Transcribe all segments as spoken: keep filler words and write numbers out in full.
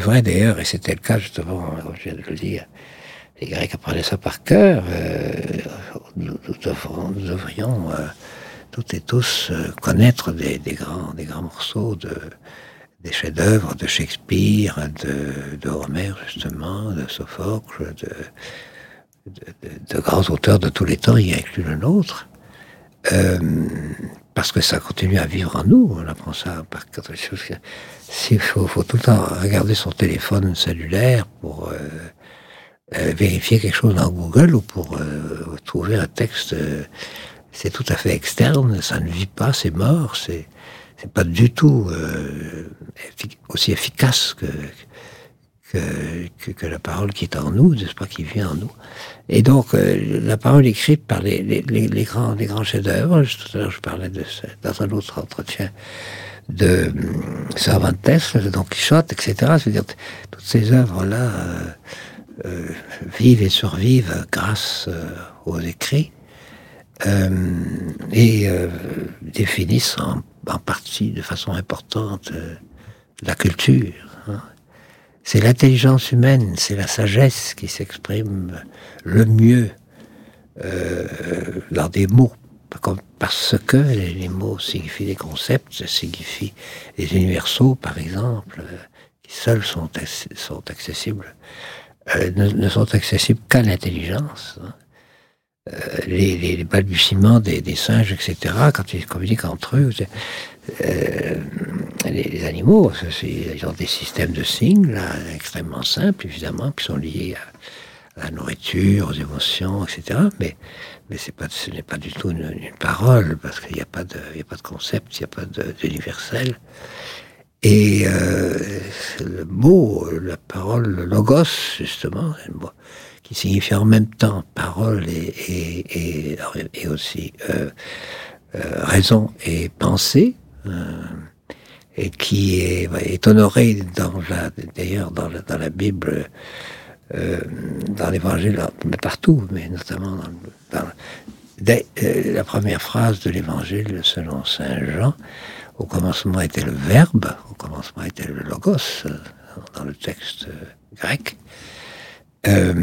vrai d'ailleurs, et c'était le cas justement, comme je viens de le dire, les Grecs apprenaient ça par cœur, euh, nous, nous, devrions, nous devrions euh, toutes et tous euh, connaître des, des, grands, des grands morceaux, de, des chefs-d'œuvre de Shakespeare, de, de Homère justement, de Sophocle, de, de, de, de grands auteurs de tous les temps, y inclus le nôtre. Euh, parce que ça continue à vivre en nous, on apprend ça par cœur. Il faut, faut tout le temps regarder son téléphone cellulaire pour euh, euh, vérifier quelque chose dans Google ou pour euh, trouver un texte, euh, c'est tout à fait externe, ça ne vit pas, c'est mort, c'est, c'est pas du tout euh, effic- aussi efficace que, que, que, que la parole qui est en nous, n'est-ce pas, qui vit en nous. Et donc, euh, la parole écrite par les, les, les, les grands, les grands chefs-d'œuvre, tout à l'heure je parlais de ça, dans un autre entretien, de um, Cervantes, de Don Quichotte, et cetera. C'est-à-dire, toutes ces œuvres-là euh, euh, vivent et survivent grâce euh, aux écrits euh, et euh, définissent en, en partie, de façon importante, euh, la culture. Hein. C'est l'intelligence humaine, c'est la sagesse qui s'exprime le mieux euh, dans des mots. Parce que les mots signifient des concepts, signifient des universaux, par exemple, euh, qui seuls sont, sont accessibles, euh, ne, ne sont accessibles qu'à l'intelligence. Hein. Euh, les, les, les balbutiements des, des singes, et cetera, quand ils communiquent entre eux, euh, les, les animaux, ils ont des systèmes de signes là, extrêmement simples, évidemment, qui sont liés à, à la nourriture, aux émotions, et cetera. Mais Mais c'est pas, ce n'est pas du tout une, une parole, parce qu'il n'y a pas de, il y a pas de concept, il n'y a pas de, d'universel. Et euh, le mot, la parole, le logos, justement, c'est le mot qui signifie en même temps parole et, et, et, et aussi euh, euh, raison et pensée, euh, et qui est, est honoré dans la, d'ailleurs dans la, dans la Bible. Euh, dans l'Évangile, mais partout, mais notamment dans, dans dès, euh, la première phrase de l'Évangile selon saint Jean, au commencement était le Verbe, au commencement était le Logos, euh, dans le texte euh, grec. Euh,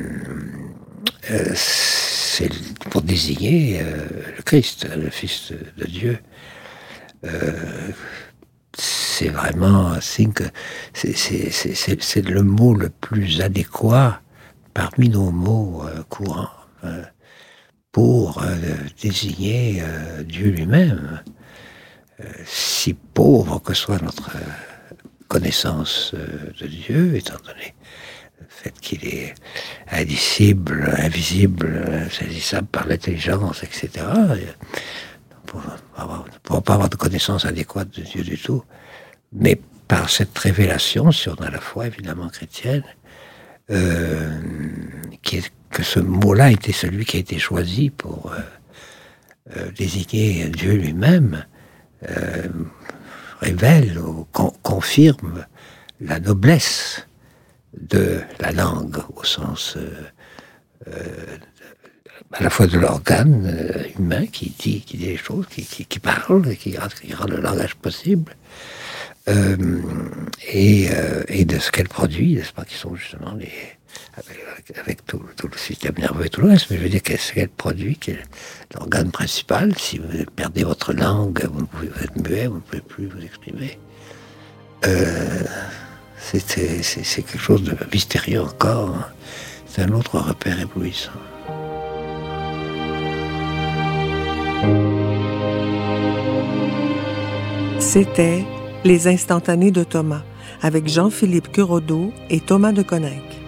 euh, c'est pour désigner euh, le Christ, le Fils de, de Dieu. Euh, c'est vraiment un signe que c'est, c'est, c'est, c'est, c'est le mot le plus adéquat parmi nos mots euh, courants euh, pour euh, désigner euh, Dieu lui-même. Euh, si pauvre que soit notre euh, connaissance euh, de Dieu, étant donné le fait qu'il est indicible, invisible, saisissable par l'intelligence, et cetera, on ne pourra pas avoir de connaissance adéquate de Dieu du tout. Mais par cette révélation, si on a la foi évidemment chrétienne, euh, qui est, que ce mot-là était celui qui a été choisi pour euh, euh, désigner Dieu lui-même, euh, révèle ou con, confirme la noblesse de la langue au sens euh, euh, à la fois de l'organe euh, humain qui dit, qui dit les choses, qui, qui, qui parle, qui rend, qui rend le langage possible. Euh, et, euh, et de ce qu'elle produit, n'est-ce pas, qui sont justement les, avec, avec tout, tout le système nerveux et tout le reste, mais je veux dire qu'est-ce qu'elle produit, qui est l'organe principal. Si vous perdez votre langue, vous, ne pouvez, vous êtes muet, vous ne pouvez plus vous exprimer. Euh, c'est, c'est, c'est quelque chose de mystérieux encore. Hein. C'est un autre repère éblouissant. C'était Les Instantanés de Thomas, avec Jean-Philippe Querodeau et Thomas de Coninck.